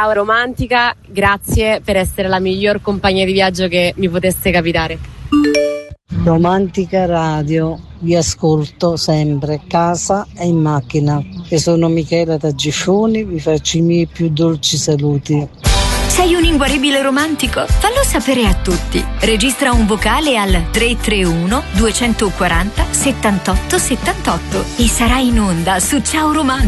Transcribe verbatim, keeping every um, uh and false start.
Ciao romantica, grazie per essere la miglior compagnia di viaggio che mi potesse capitare. Romantica Radio, vi ascolto sempre, casa e in macchina. E sono Michela da Gifoni, vi faccio i miei più dolci saluti. Sei un inguaribile romantico? Fallo sapere a tutti. Registra un vocale al tre tre uno due quattro zero settantotto settantotto e sarai in onda su Ciao Romantico.